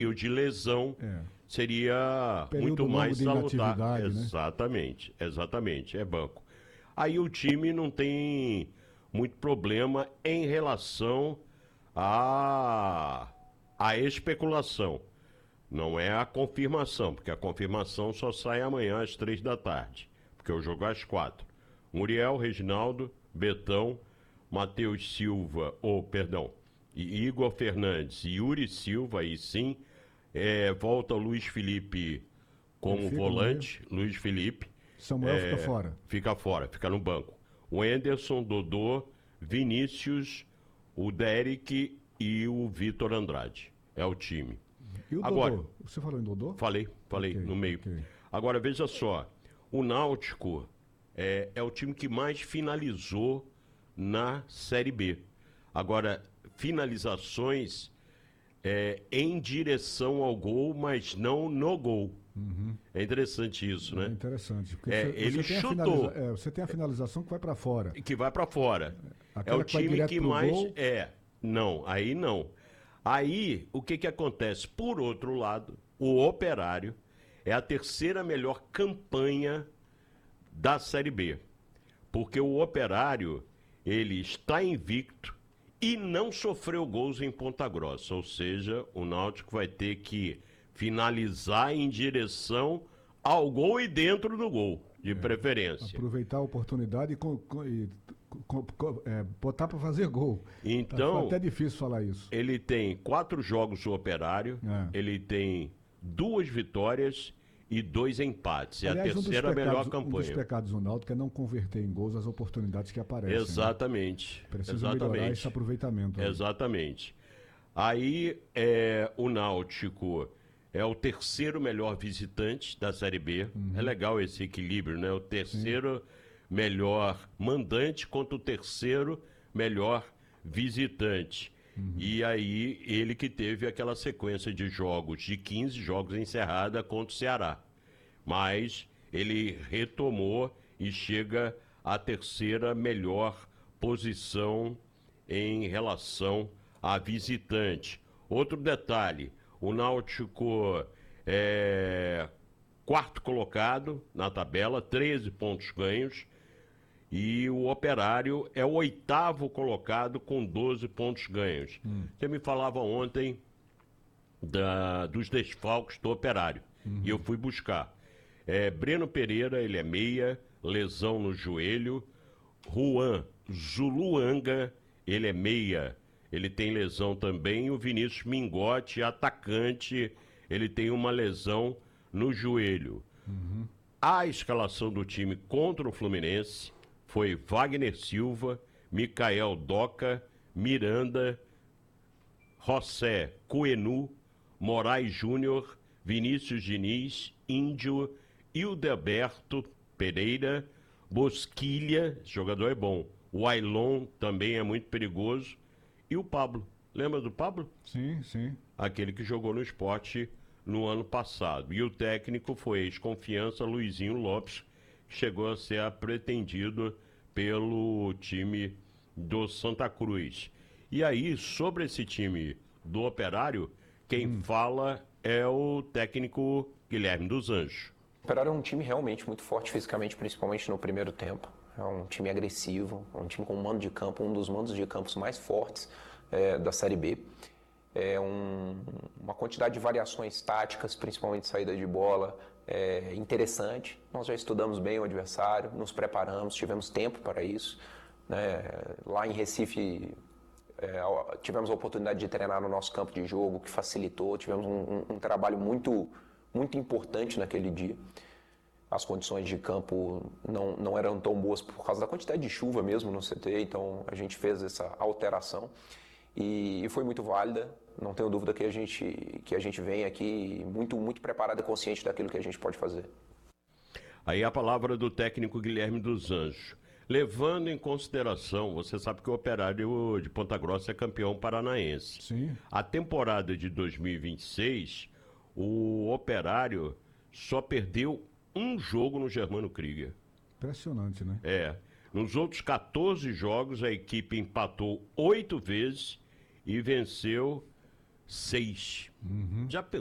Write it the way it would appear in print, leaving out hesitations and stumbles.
e o de lesão seria Período muito longo mais de salutar. inatividade, né? Exatamente, é banco. Aí o time não tem muito problema em relação à especulação. Não é a confirmação, porque a confirmação só sai amanhã às 3 da tarde, porque o jogo é às 4. Muriel, Reginaldo, Betão, Matheus Silva, e Igor Fernandes e Yuri Silva, aí sim, volta o Luiz Felipe como volante, Luiz Felipe. Samuel fica fora. Fica fora, fica no banco. O Anderson, Dodô, Vinícius, o Derek e o Vitor Andrade. É o time. E o Agora, Dodô? Você falou em Dodô? Falei no meio. Agora, veja só. O Náutico é o time que mais finalizou na Série B. Agora, finalizações em direção ao gol, mas não no gol. É interessante isso, né? É interessante. Porque ele chutou. Você tem a finalização que vai para fora. Que vai para fora. É Aquela o time que mais... Gol... Não, aí não. Aí, o que acontece? Por outro lado, o Operário é a terceira melhor campanha da Série B. Porque o Operário, ele está invicto e não sofreu gols em Ponta Grossa. Ou seja, o Náutico vai ter que finalizar em direção ao gol e dentro do gol, de preferência. Aproveitar a oportunidade e botar para fazer gol. Então, é até difícil falar isso. Ele tem 4 jogos do Operário, ele tem 2 vitórias e 2 empates. Aliás, é a terceira melhor campanha. Um dos pecados do Náutico é não converter em gols as oportunidades que aparecem. Exatamente. Né? Precisa melhorar esse aproveitamento. Aí. Exatamente. Aí o Náutico é o terceiro melhor visitante da Série B. É legal esse equilíbrio, né? O terceiro melhor mandante contra o terceiro melhor visitante. E aí, ele que teve aquela sequência de jogos, de 15 jogos encerrada contra o Ceará. Mas ele retomou e chega à terceira melhor posição em relação a visitante. Outro detalhe, o Náutico é quarto colocado na tabela, 13 pontos ganhos. E o Operário é o 8º colocado com 12 pontos ganhos. Você me falava ontem dos desfalques do Operário. E eu fui buscar. Breno Pereira, ele é meia, lesão no joelho. Juan Zuluanga, ele é meia, ele tem lesão também. O Vinícius Mingotti, atacante, ele tem uma lesão no joelho. A escalação do time contra o Fluminense foi Wagner Silva, Micael Doca, Miranda, José Coenu, Moraes Júnior, Vinícius Diniz, Índio, Hildeberto Pereira, Bosquilha, esse jogador é bom, o Ailon também é muito perigoso, e o Pablo. Lembra do Pablo? Sim, sim. Aquele que jogou no Sport no ano passado. E o técnico foi ex-confiança Luizinho Lopes, que chegou a ser pretendido pelo time do Santa Cruz. E aí, sobre esse time do Operário, quem fala é o técnico Guilherme dos Anjos. O Operário é um time realmente muito forte fisicamente, principalmente no primeiro tempo. É um time agressivo, um time com um mando de campo, um dos mandos de campos mais fortes da Série B. Uma quantidade de variações táticas, principalmente saída de bola, interessante. Nós já estudamos bem o adversário, nos preparamos, tivemos tempo para isso. Né? Lá em Recife, tivemos a oportunidade de treinar no nosso campo de jogo, que facilitou. Tivemos um trabalho muito, muito importante naquele dia. As condições de campo não eram tão boas por causa da quantidade de chuva mesmo no CT, então a gente fez essa alteração e foi muito válida. Não tenho dúvida que a gente vem aqui muito, muito preparado e consciente daquilo que a gente pode fazer. Aí a palavra do técnico Guilherme dos Anjos. Levando em consideração, você sabe que o Operário de Ponta Grossa é campeão paranaense. Sim. A temporada de 2026, o Operário só perdeu um jogo no Germano Krieger. Impressionante, né? Nos outros 14 jogos, a equipe empatou 8 vezes e venceu 6. Já